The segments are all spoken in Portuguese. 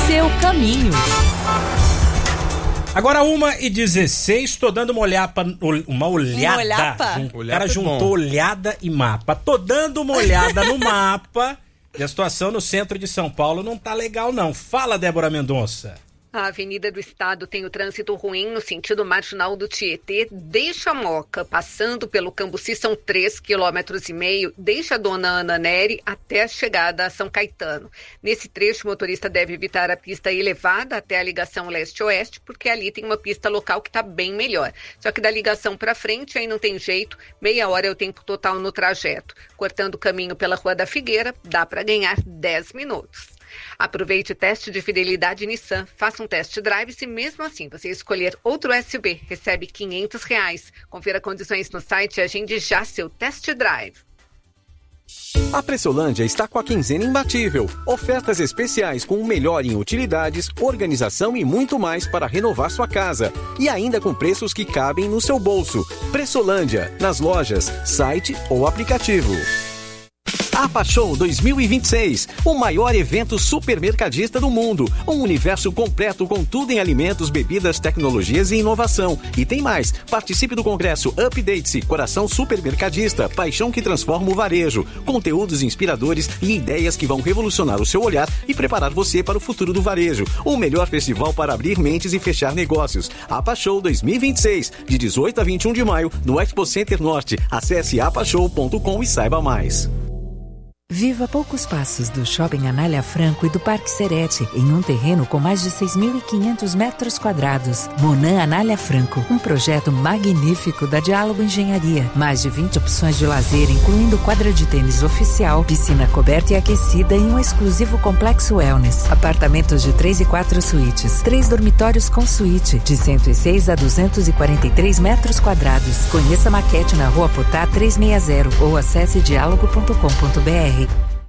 seu caminho. Agora 1h16, tô dando uma olhada. O cara juntou olhada e mapa. Tô dando uma olhada no mapa e a situação no centro de São Paulo não tá legal não. Fala, Débora Mendonça. A Avenida do Estado tem o trânsito ruim no sentido marginal do Tietê, deixa a Moca, passando pelo Cambuci são 3,5 km, deixa a Dona Ana Nery até a chegada a São Caetano. Nesse trecho, o motorista deve evitar a pista elevada até a ligação leste-oeste, porque ali tem uma pista local que está bem melhor. Só que da ligação para frente aí não tem jeito, meia hora é o tempo total no trajeto. Cortando o caminho pela Rua da Figueira, dá para ganhar 10 minutos. Aproveite o teste de fidelidade Nissan, faça um test drive, se mesmo assim você escolher outro SUV, recebe R$500. Confira condições no site e agende já seu test drive. A Pressolândia está com a quinzena imbatível. Ofertas especiais com o melhor em utilidades, organização e muito mais para renovar sua casa. E ainda com preços que cabem no seu bolso. Pressolândia, nas lojas, site ou aplicativo. APA Show 2026, o maior evento supermercadista do mundo. Um universo completo com tudo em alimentos, bebidas, tecnologias e inovação. E tem mais, participe do congresso Update-se, Coração Supermercadista, paixão que transforma o varejo. Conteúdos inspiradores e ideias que vão revolucionar o seu olhar e preparar você para o futuro do varejo. O melhor festival para abrir mentes e fechar negócios. APA Show 2026, de 18 a 21 de maio, no Expo Center Norte. Acesse apashow.com e saiba mais. Viva a poucos passos do Shopping Anália Franco e do Parque Serete, em um terreno com mais de 6.500 metros quadrados. Monan Anália Franco, um projeto magnífico da Diálogo Engenharia. Mais de 20 opções de lazer, incluindo quadra de tênis oficial, piscina coberta e aquecida e um exclusivo complexo wellness. Apartamentos de 3 e 4 suítes, 3 dormitórios com suíte, de 106 a 243 metros quadrados. Conheça a maquete na Rua Potá 360 ou acesse diálogo.com.br.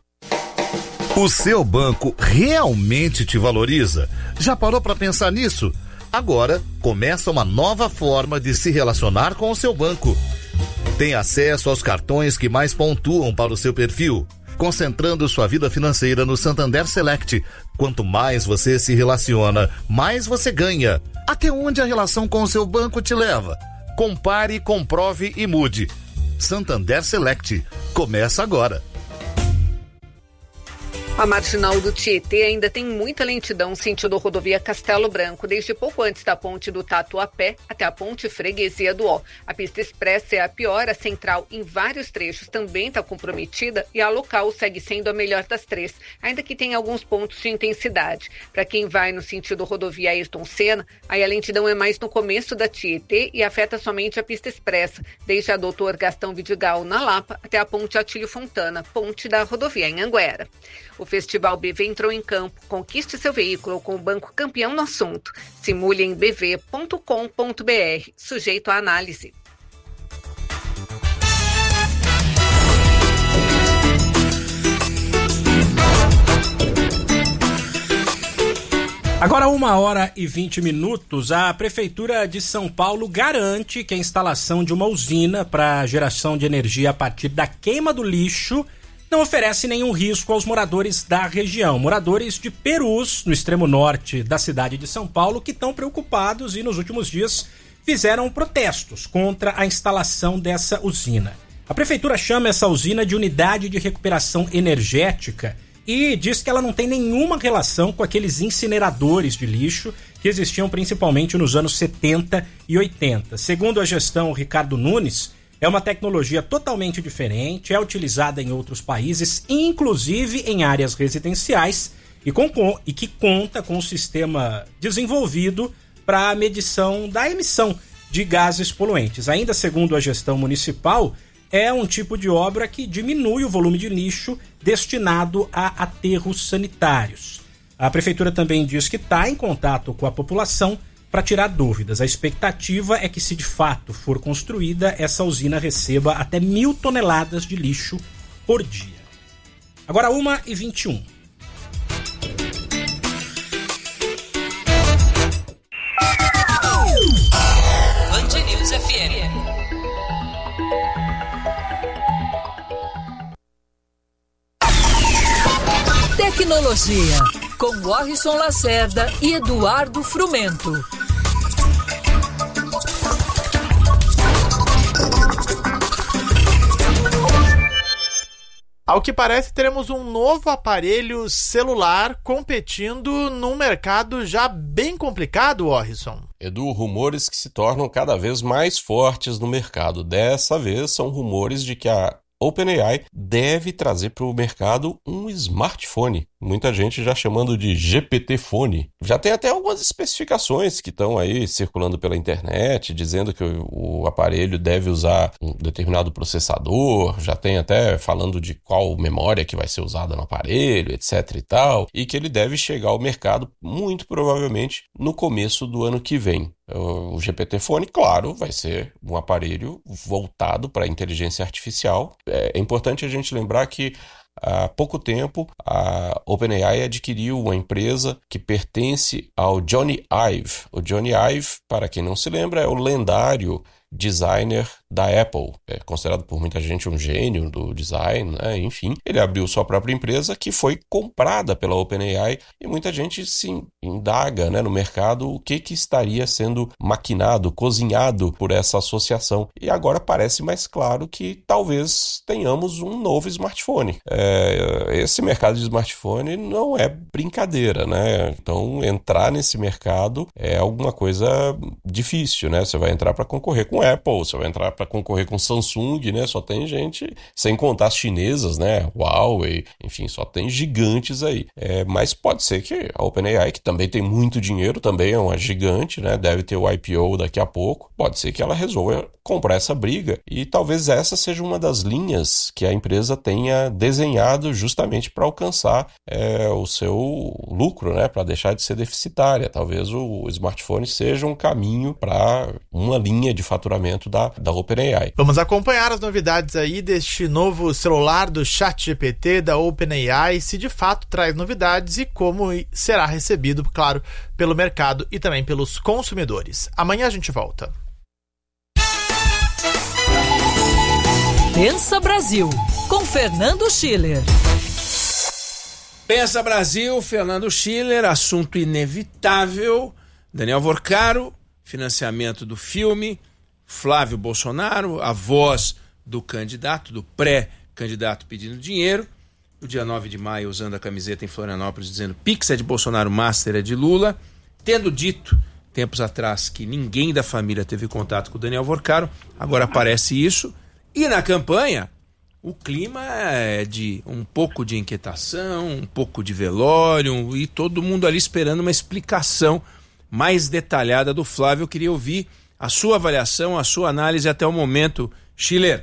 O seu banco realmente te valoriza? Já parou para pensar nisso? Agora começa uma nova forma de se relacionar com o seu banco. Tem acesso aos cartões que mais pontuam para o seu perfil, concentrando sua vida financeira no Santander Select. Quanto mais você se relaciona, mais você ganha. Até onde a relação com o seu banco te leva? Compare, comprove e mude. Santander Select. Começa agora. A marginal do Tietê ainda tem muita lentidão sentido rodovia Castelo Branco, desde pouco antes da ponte do Tatuapé até a ponte Freguesia do Ó. A pista expressa é a pior, a central em vários trechos também está comprometida e a local segue sendo a melhor das três, ainda que tenha alguns pontos de intensidade. Para quem vai no sentido rodovia Ayrton Senna, aí a lentidão é mais no começo da Tietê e afeta somente a pista expressa, desde a Doutor Gastão Vidigal na Lapa até a ponte Atílio Fontana, ponte da rodovia em Anguera. O Festival BV entrou em campo. Conquiste seu veículo com o banco campeão no assunto. Simule em bv.com.br. Sujeito à análise. Agora 1h20, a Prefeitura de São Paulo garante que a instalação de uma usina para geração de energia a partir da queima do lixo não oferece nenhum risco aos moradores da região. Moradores de Perus, no extremo norte da cidade de São Paulo, que estão preocupados e nos últimos dias fizeram protestos contra a instalação dessa usina. A prefeitura chama essa usina de unidade de recuperação energética e diz que ela não tem nenhuma relação com aqueles incineradores de lixo que existiam principalmente nos anos 70 e 80. Segundo a gestão Ricardo Nunes, é uma tecnologia totalmente diferente, é utilizada em outros países, inclusive em áreas residenciais, e que conta com um sistema desenvolvido para a medição da emissão de gases poluentes. Ainda segundo a gestão municipal, é um tipo de obra que diminui o volume de lixo destinado a aterros sanitários. A prefeitura também diz que está em contato com a população para tirar dúvidas. A expectativa é que, se de fato for construída, essa usina receba até 1.000 toneladas de lixo por dia. Agora 1h21. Band News FM. Tecnologia. com Warrison Lacerda e Eduardo Frumento. Ao que parece, teremos um novo aparelho celular competindo num mercado já bem complicado, Warrison. Edu, rumores que se tornam cada vez mais fortes no mercado. Dessa vez são rumores de que a OpenAI deve trazer para o mercado um smartphone. Muita gente já chamando de GPT-fone. Já tem até algumas especificações que estão aí circulando pela internet, dizendo que o aparelho deve usar um determinado processador, já tem até falando de qual memória que vai ser usada no aparelho, etc e tal, e que ele deve chegar ao mercado muito provavelmente no começo do ano que vem. O GPT-fone, claro, vai ser um aparelho voltado para a inteligência artificial. É importante a gente lembrar que há pouco tempo, a OpenAI adquiriu uma empresa que pertence ao Johnny Ive. O Johnny Ive, para quem não se lembra, é o lendário designer da Apple. É considerado por muita gente um gênio do design, né? Enfim, ele abriu sua própria empresa que foi comprada pela OpenAI e muita gente se indaga, né, no mercado o que estaria sendo maquinado, cozinhado por essa associação. E agora parece mais claro que talvez tenhamos um novo smartphone. Esse mercado de smartphone não é brincadeira, né? Então, entrar nesse mercado é alguma coisa difícil, né? Você vai entrar para concorrer com Apple, você vai entrar para concorrer com Samsung, né? Só tem gente, sem contar as chinesas, né? Huawei, enfim, só tem gigantes aí. Mas pode ser que a OpenAI, que também tem muito dinheiro, também é uma gigante, né? Deve ter o IPO daqui a pouco. Pode ser que ela resolva comprar essa briga e talvez essa seja uma das linhas que a empresa tenha desenhado justamente para alcançar o seu lucro, né? Para deixar de ser deficitária. Talvez o smartphone seja um caminho para uma linha de faturamento da OpenAI. Vamos acompanhar as novidades aí deste novo celular do ChatGPT da OpenAI, se de fato traz novidades e como será recebido, claro, pelo mercado e também pelos consumidores. Amanhã a gente volta. Pensa Brasil, com Fernando Schiller. Pensa Brasil, Fernando Schiller, assunto inevitável. Daniel Vorcaro, financiamento do filme. Flávio Bolsonaro, a voz do candidato, do pré-candidato pedindo dinheiro. No dia 9 de maio, usando a camiseta em Florianópolis, dizendo Pix é de Bolsonaro, Master é de Lula. Tendo dito, tempos atrás, que ninguém da família teve contato com o Daniel Vorcaro, agora aparece isso. E na campanha, o clima é de um pouco de inquietação, um pouco de velório, e todo mundo ali esperando uma explicação mais detalhada do Flávio. Eu queria ouvir a sua avaliação, a sua análise até o momento. Schiller.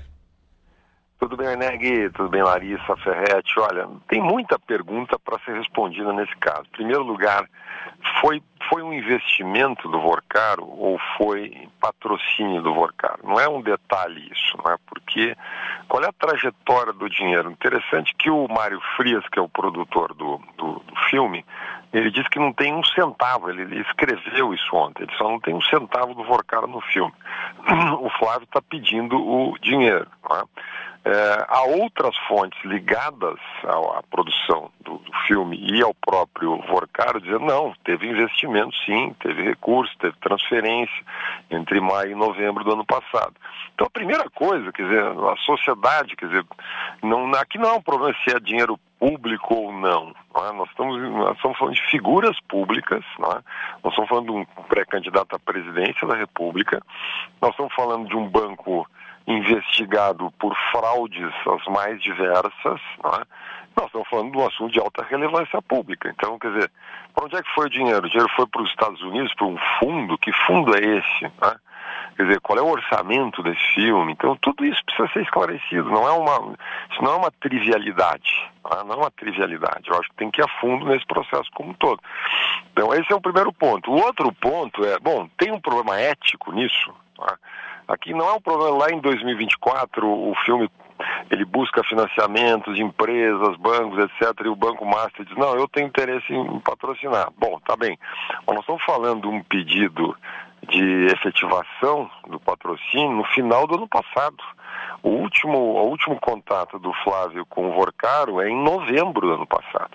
Tudo bem, Neg? Tudo bem, Larissa Ferretti? Olha, tem muita pergunta para ser respondida nesse caso. Em primeiro lugar, foi um investimento do Vorcaro ou foi patrocínio do Vorcaro? Não é um detalhe isso, não é? Porque qual é a trajetória do dinheiro? Interessante que o Mário Frias, que é o produtor do filme, ele disse que não tem um centavo, ele escreveu isso ontem, ele só não tem um centavo do Vorcaro no filme. O Flávio está pedindo o dinheiro, não é? Há outras fontes ligadas à produção do filme e ao próprio Vorcaro dizendo, não, teve investimento sim, teve recurso, teve transferência entre maio e novembro do ano passado. Então a primeira coisa, quer dizer, a sociedade, quer dizer, aqui não é um problema se é dinheiro público ou não. Não é? Nós estamos falando de figuras públicas, não é? Nós estamos falando de um pré-candidato à presidência da República, nós estamos falando de um banco investigado por fraudes as mais diversas, não é? Nós estamos falando de um assunto de alta relevância pública. Então, quer dizer, para onde é que foi o dinheiro? O dinheiro foi para os Estados Unidos, para um fundo? Que fundo é esse? Não é? Quer dizer, qual é o orçamento desse filme? Então, tudo isso precisa ser esclarecido. Isso não é uma trivialidade. Não é uma trivialidade. Eu acho que tem que ir a fundo nesse processo como um todo. Então, esse é o primeiro ponto. O outro ponto tem um problema ético nisso, não é? Aqui não é um problema, lá em 2024 o filme ele busca financiamentos de empresas, bancos, etc. E o Banco Master diz, não, eu tenho interesse em patrocinar. Bom, tá bem. Mas nós estamos falando de um pedido de efetivação do patrocínio no final do ano passado. O último contato do Flávio com o Vorcaro é em novembro do ano passado.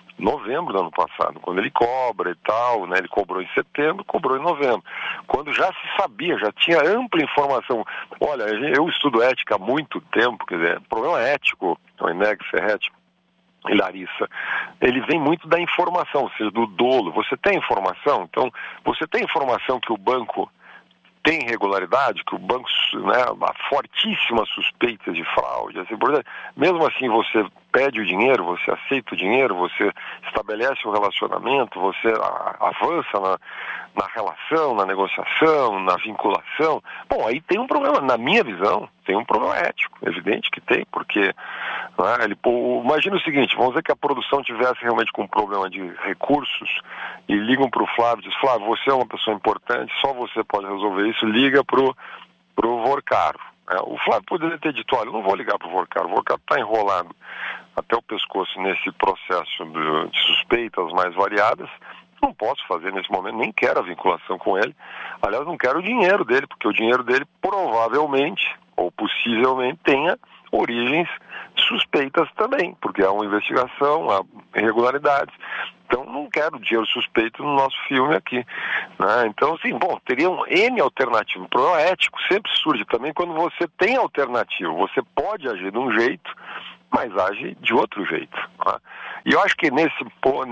Quando ele cobra e tal, né? Ele cobrou em setembro, cobrou em novembro. Quando já se sabia, já tinha ampla informação. Olha, eu estudo ética há muito tempo, quer dizer, problema ético, Eneg, Ferretti e Larissa, ele vem muito da informação, ou seja, do dolo. Você tem informação? Então, você tem informação que o banco tem irregularidade, que o banco, né, uma fortíssima suspeita de fraude, assim, mesmo assim você pede o dinheiro, você aceita o dinheiro, você estabelece um relacionamento, você avança na relação, na negociação, na vinculação. Bom, aí tem um problema, na minha visão, tem um problema ético, evidente que tem, porque né, imagina o seguinte, vamos dizer que a produção tivesse realmente com um problema de recursos e ligam para o Flávio e diz, Flávio, você é uma pessoa importante, só você pode resolver isso, liga pro Vorcaro. O Flávio poderia ter dito, olha, eu não vou ligar pro Vorcaro, o Vorcaro está enrolado até o pescoço nesse processo de suspeitas mais variadas, não posso fazer nesse momento, nem quero a vinculação com ele, aliás, não quero o dinheiro dele, porque o dinheiro dele provavelmente, ou possivelmente, tenha origens suspeitas também, porque há uma investigação, há irregularidades. Então, não quero dinheiro suspeito no nosso filme aqui. Né? Então, assim, teria um N alternativo. O problema ético sempre surge também quando você tem alternativa. Você pode agir de um jeito, mas age de outro jeito. Né? E eu acho que nesse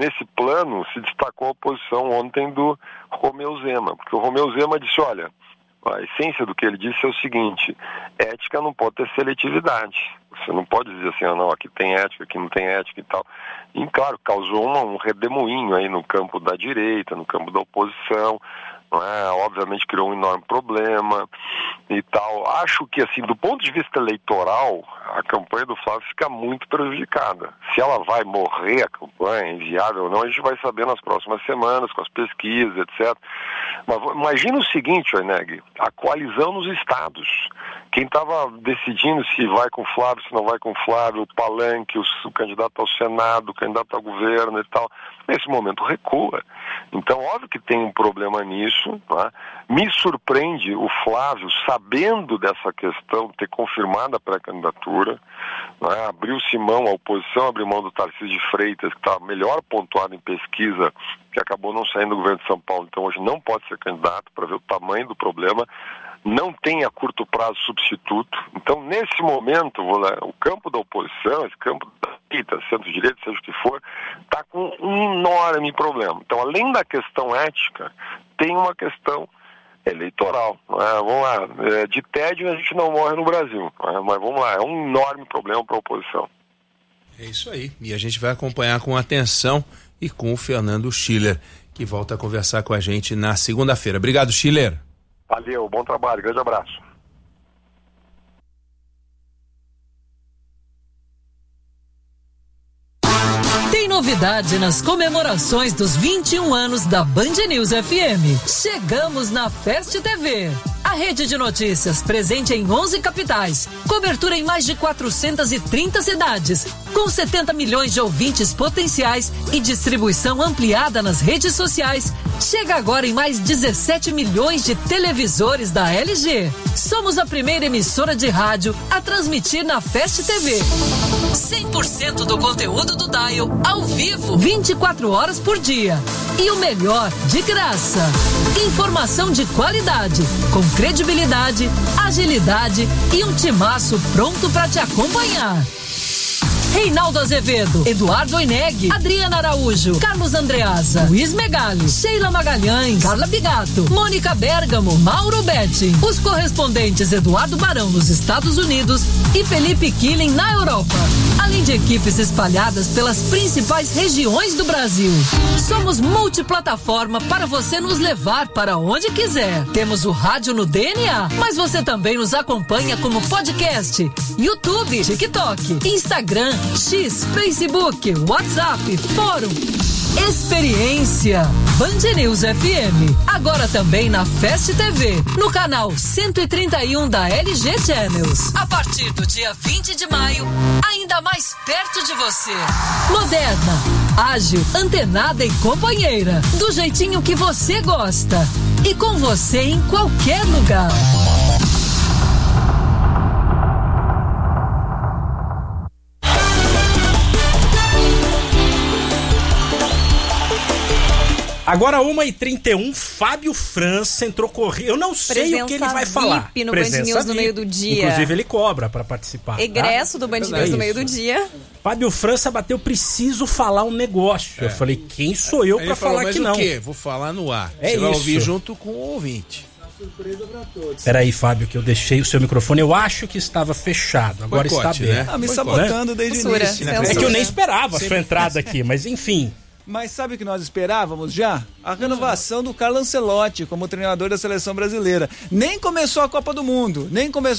plano se destacou a posição ontem do Romeu Zema, porque o Romeu Zema disse, olha, a essência do que ele disse é o seguinte, ética não pode ter seletividade. Você não pode dizer assim, não, aqui tem ética, aqui não tem ética e tal. E, claro, causou um redemoinho aí no campo da direita, no campo da oposição, não é? Obviamente criou um enorme problema e tal. Acho que, assim, do ponto de vista eleitoral, a campanha do Flávio fica muito prejudicada. Se ela vai morrer, a campanha, inviável ou não, a gente vai saber nas próximas semanas, com as pesquisas, etc. Mas imagina o seguinte, Eneg, a coalizão nos estados. Quem estava decidindo se vai com o Flávio, se não vai com o Flávio, o palanque, o candidato ao Senado, o candidato ao governo e tal, nesse momento recua. Então, óbvio que tem um problema nisso. Né? Me surpreende o Flávio, sabendo dessa questão, ter confirmado a pré-candidatura, né? Abriu-se mão, a oposição abriu mão do Tarcísio de Freitas, que está melhor pontuado em pesquisa, que acabou não saindo do governo de São Paulo, então hoje não pode ser candidato, para ver o tamanho do problema. Não tem a curto prazo substituto. Então, nesse momento, o campo da oposição, esse campo da direita, centro-direita, seja o que for, está com um enorme problema. Então, além da questão ética, tem uma questão eleitoral. Vamos lá, de tédio a gente não morre no Brasil, mas vamos lá, é um enorme problema para a oposição. É isso aí. E a gente vai acompanhar com atenção e com o Fernando Schiller, que volta a conversar com a gente na segunda-feira. Obrigado, Schiller. Valeu, bom trabalho, grande abraço. Tem novidade nas comemorações dos 21 anos da Band News FM. Chegamos na Fest TV. A rede de notícias presente em 11 capitais, cobertura em mais de 430 cidades, com 70 milhões de ouvintes potenciais e distribuição ampliada nas redes sociais, chega agora em mais 17 milhões de televisores da LG. Somos a primeira emissora de rádio a transmitir na Fest TV. 100% do conteúdo do Dial ao vivo, 24 horas por dia. E o melhor, de graça. Informação de qualidade, com credibilidade, agilidade e um timaço pronto para te acompanhar. Reinaldo Azevedo, Eduardo Eneg, Adriana Araújo, Carlos Andreasa, Luiz Megali, Sheila Magalhães, Carla Bigato, Mônica Bergamo, Mauro Betti. Os correspondentes Eduardo Barão nos Estados Unidos e Felipe Killing na Europa. Além de equipes espalhadas pelas principais regiões do Brasil. Somos multiplataforma para você nos levar para onde quiser. Temos o rádio no DNA, mas você também nos acompanha como podcast, YouTube, TikTok, Instagram, X, Facebook, WhatsApp, Fórum. Experiência Band News FM. Agora também na Fest TV, no canal 131 da LG Channels. A partir do dia 20 de maio, ainda mais perto de você. Moderna, ágil, antenada e companheira. Do jeitinho que você gosta. E com você em qualquer lugar. Agora 1h31, Fábio França entrou correndo. Eu não sei o que ele vai falar. VIP no Band News no meio do dia. Inclusive ele cobra pra participar. Egresso do Band News no meio do dia. Fábio França bateu, preciso falar um negócio. Eu falei, quem sou eu pra falar que não? Mas o quê? Vou falar no ar. Você vai ouvir junto com o ouvinte. Surpresa pra todos. Peraí, Fábio, que eu deixei o seu microfone. Eu acho que estava fechado. Agora está aberto. Né? Me sabotando desde o início. Né? É que eu nem esperava a sua entrada aqui, mas enfim. Mas sabe o que nós esperávamos já? A renovação do Carlo Ancelotti como treinador da seleção brasileira. Nem começou a Copa do Mundo,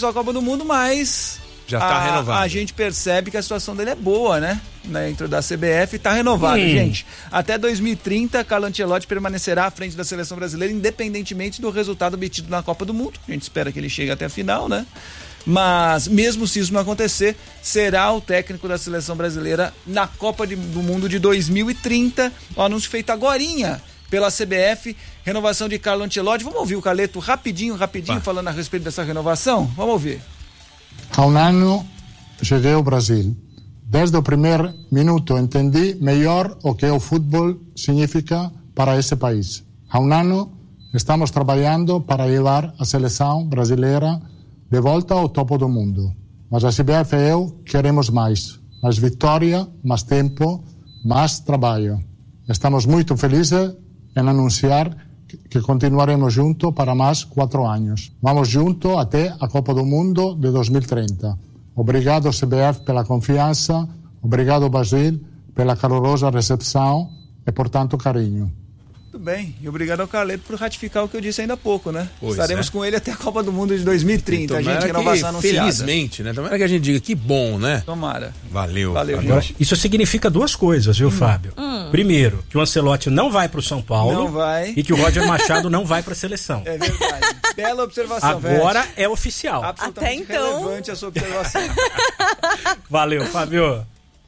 mas já tá renovado. A gente percebe que a situação dele é boa, né? Dentro da CBF tá renovado, gente. Até 2030, Carlo Ancelotti permanecerá à frente da seleção brasileira, independentemente do resultado obtido na Copa do Mundo. A gente espera que ele chegue até a final, né? Mas, mesmo se isso não acontecer, será o técnico da seleção brasileira na Copa do Mundo de 2030. O anúncio feito agorinha pela CBF, renovação de Carlo Ancelotti. Vamos ouvir o Carleto rapidinho, falando a respeito dessa renovação? Vamos ouvir. Há um ano cheguei ao Brasil. Desde o primeiro minuto entendi melhor o que o futebol significa para esse país. Há um ano estamos trabalhando para levar a seleção brasileira de volta ao topo do mundo. Mas a CBF e eu queremos mais vitória, mais tempo, mais trabalho. Estamos muito felizes em anunciar que continuaremos juntos para mais 4 anos. Vamos juntos até a Copa do Mundo de 2030. Obrigado, CBF, pela confiança. Obrigado, Brasil, pela calorosa recepção e por tanto carinho. Muito bem, e obrigado ao Carleto por ratificar o que eu disse ainda há pouco, né? Estaremos com ele até a Copa do Mundo de 2030. A gente renovação anunciada. Felizmente, né? Tomara que a gente diga que bom, né? Tomara. Valeu. Agora, isso significa 2 coisas, viu, Fábio? Primeiro, que o Ancelotti não vai pro São Paulo. Não vai. E que o Roger Machado não vai pra seleção. É verdade. Bela observação, Agora é oficial. Absolutamente até então relevante a sua observação. Valeu, Fábio.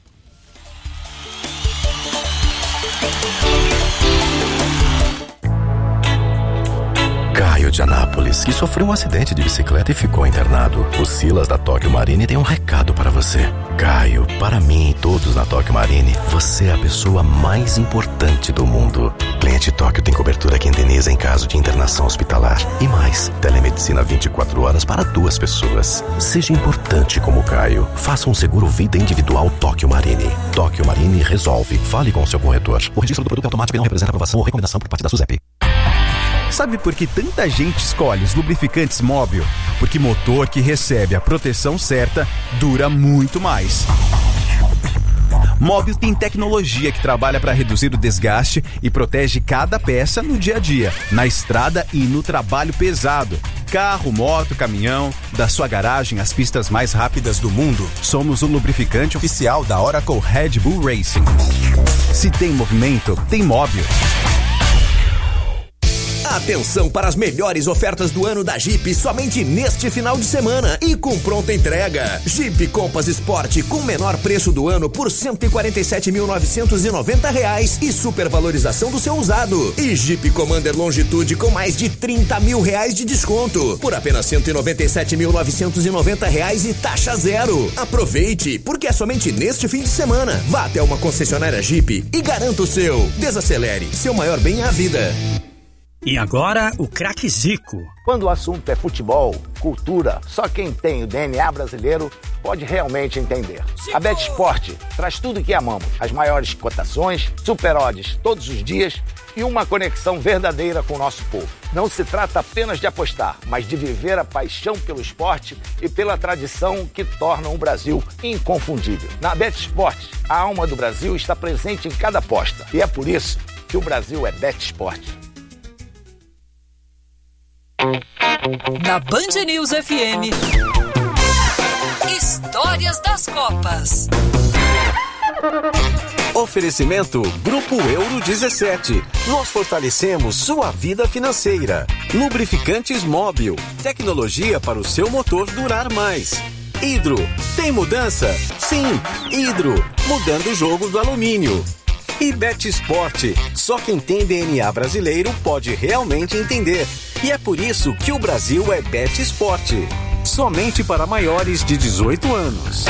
Caio de Anápolis, que sofreu um acidente de bicicleta e ficou internado. O Silas da Tóquio Marine tem um recado para você. Caio, para mim e todos na Tóquio Marine, você é a pessoa mais importante do mundo. Cliente Tóquio tem cobertura que indeniza em caso de internação hospitalar. E mais, telemedicina 24 horas para 2 pessoas. Seja importante como Caio. Faça um seguro vida individual Tóquio Marine. Tóquio Marine resolve. Fale com o seu corretor. O registro do produto automático não representa aprovação ou recomendação por parte da SUSEP. Sabe por que tanta gente escolhe os lubrificantes Móbil? Porque motor que recebe a proteção certa dura muito mais. Móbil tem tecnologia que trabalha para reduzir o desgaste e protege cada peça no dia a dia, na estrada e no trabalho pesado. Carro, moto, caminhão, da sua garagem às pistas mais rápidas do mundo, somos o lubrificante oficial da Oracle Red Bull Racing. Se tem movimento, tem Móbil. Atenção para as melhores ofertas do ano da Jeep somente neste final de semana e com pronta entrega. Jeep Compass Sport com menor preço do ano por R$ 147.990 e supervalorização do seu usado. E Jeep Commander Longitude com mais de R$30 mil de desconto por apenas R$ 197.990 e taxa zero. Aproveite, porque é somente neste fim de semana. Vá até uma concessionária Jeep e garanta o seu. Desacelere, seu maior bem é a vida. E agora, o craque Zico. Quando o assunto é futebol, cultura, só quem tem o DNA brasileiro pode realmente entender. A BetSport traz tudo o que amamos. As maiores cotações, super odds todos os dias e uma conexão verdadeira com o nosso povo. Não se trata apenas de apostar, mas de viver a paixão pelo esporte e pela tradição que tornam o Brasil inconfundível. Na BetSport, a alma do Brasil está presente em cada aposta. E é por isso que o Brasil é BetSport. Na Band News FM, Histórias das Copas. Oferecimento Grupo Euro 17. Nós fortalecemos sua vida financeira. Lubrificantes Móbil. Tecnologia para o seu motor durar mais. Hidro. Tem mudança? Sim. Hidro. Mudando o jogo do alumínio. E BetSport. Só quem tem DNA brasileiro pode realmente entender. E é por isso que o Brasil é BetSport. Somente para maiores de 18 anos.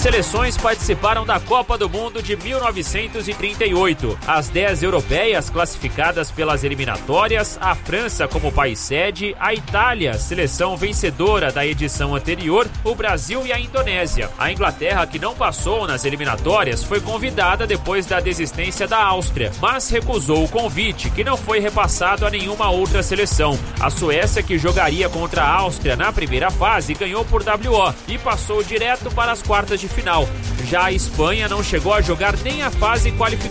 seleções participaram da Copa do Mundo de 1938. As 10 europeias classificadas pelas eliminatórias, a França como país sede, a Itália, seleção vencedora da edição anterior, o Brasil e a Indonésia. A Inglaterra, que não passou nas eliminatórias, foi convidada depois da desistência da Áustria, mas recusou o convite, que não foi repassado a nenhuma outra seleção. A Suécia, que jogaria contra a Áustria na primeira fase, ganhou por WO e passou direto para as quartas de final. Já a Espanha não chegou a jogar nem a fase qualificatória